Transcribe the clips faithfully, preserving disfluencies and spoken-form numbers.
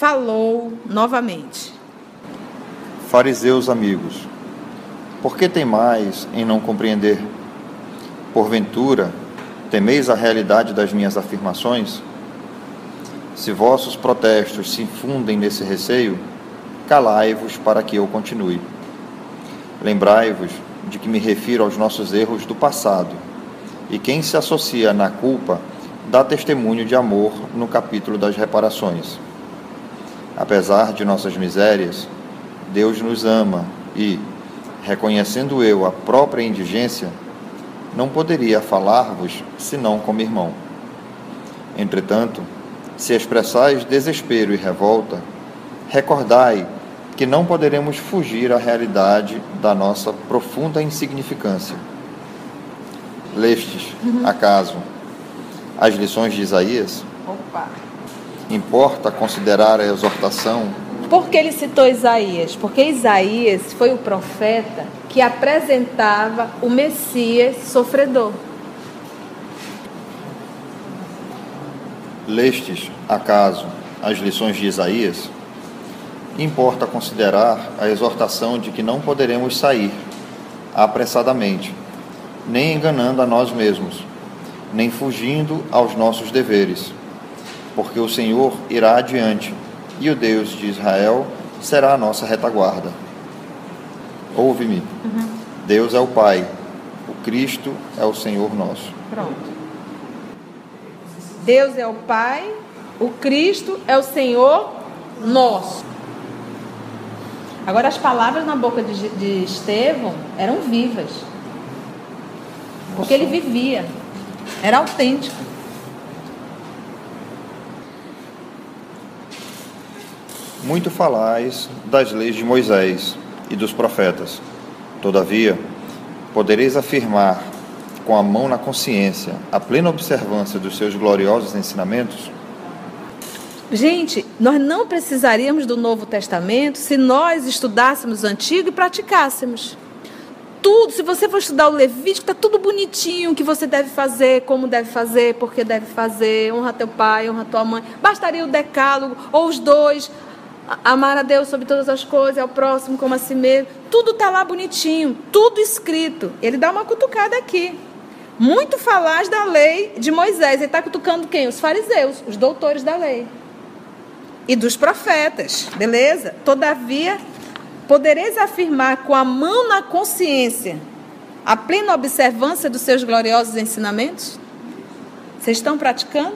falou novamente. Fariseus amigos, por que temais em não compreender? Porventura, temeis a realidade das minhas afirmações? Se vossos protestos se infundem nesse receio, calai-vos para que eu continue. Lembrai-vos de que me refiro aos nossos erros do passado, e quem se associa na culpa dá testemunho de amor no capítulo das reparações. Apesar de nossas misérias, Deus nos ama e, reconhecendo eu a própria indigência, não poderia falar-vos senão como irmão. Entretanto, se expressais desespero e revolta, recordai que não poderemos fugir à realidade da nossa profunda insignificância. Lestes, uhum. acaso, as lições de Isaías? Opa! Importa considerar a exortação. Por que ele citou Isaías? Porque Isaías foi o profeta que apresentava o Messias sofredor. Lestes, acaso, as lições de Isaías? Importa considerar a exortação de que não poderemos sair apressadamente, nem enganando a nós mesmos, nem fugindo aos nossos deveres, porque o Senhor irá adiante, e o Deus de Israel será a nossa retaguarda. Ouve-me, uhum. Deus é o Pai, o Cristo é o Senhor nosso. Pronto. Deus é o Pai, o Cristo é o Senhor nosso. Agora, as palavras na boca de, de Estevão eram vivas, porque ele vivia, era autêntico. Muito falais das leis de Moisés e dos profetas. Todavia, podereis afirmar com a mão na consciência a plena observância dos seus gloriosos ensinamentos? Gente, nós não precisaríamos do Novo Testamento se nós estudássemos o Antigo e praticássemos. Tudo, se você for estudar o Levítico, está tudo bonitinho, o que você deve fazer, como deve fazer, por que deve fazer, honra teu pai, honra tua mãe. Bastaria o decálogo, ou os dois, amar a Deus sobre todas as coisas, ao próximo como a si mesmo. Tudo está lá bonitinho, tudo escrito. Ele dá uma cutucada aqui. Muito falaz da lei de Moisés. Ele está cutucando quem? Os fariseus, os doutores da lei. E dos profetas, beleza? Todavia, podereis afirmar com a mão na consciência a plena observância dos seus gloriosos ensinamentos? Vocês estão praticando?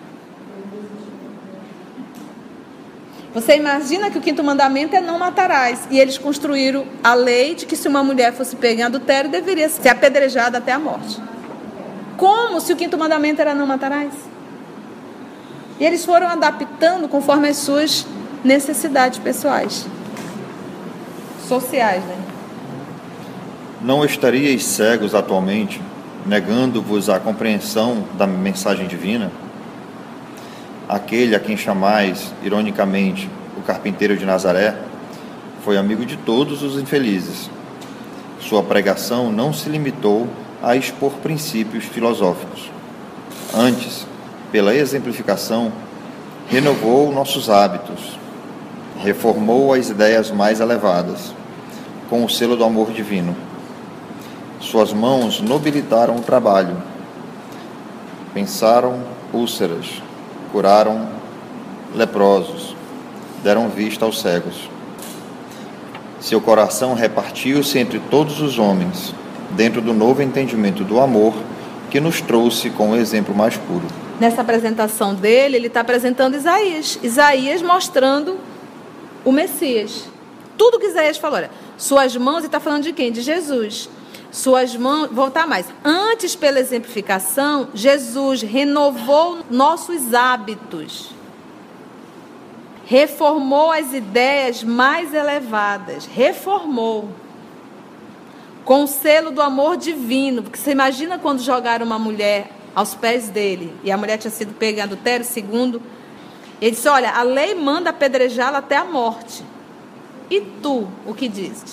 Você imagina que o quinto mandamento é não matarás. E eles construíram a lei de que se uma mulher fosse pega em adultério, deveria ser apedrejada até a morte. Como se o quinto mandamento era não matarás? E eles foram adaptando conforme as suas necessidades pessoais. Sociais, né? Não estaríeis cegos atualmente, negando-vos a compreensão da mensagem divina? Aquele a quem chamais, ironicamente, o carpinteiro de Nazaré, foi amigo de todos os infelizes. Sua pregação não se limitou a expor princípios filosóficos. Antes, pela exemplificação, renovou nossos hábitos, reformou as ideias mais elevadas, com o selo do amor divino. Suas mãos nobilitaram o trabalho, pensaram úlceras, curaram leprosos, deram vista aos cegos. Seu coração repartiu-se entre todos os homens, dentro do novo entendimento do amor que nos trouxe com o exemplo mais puro. Nessa apresentação dele, ele está apresentando Isaías. Isaías mostrando o Messias. Tudo que Isaías falou, olha, suas mãos, ele está falando de quem? De Jesus. Suas mãos, voltar mais. Antes, pela exemplificação, Jesus renovou nossos hábitos. Reformou as ideias mais elevadas. Reformou. Com o selo do amor divino. Porque você imagina quando jogaram uma mulher aos pés dele, e a mulher tinha sido pega em adultério, segundo, ele disse, olha, a lei manda apedrejá-la até a morte. E tu, o que dizes?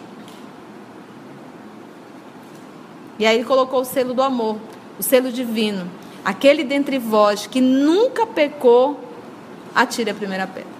E aí ele colocou o selo do amor, o selo divino. Aquele dentre vós que nunca pecou, atire a primeira pedra.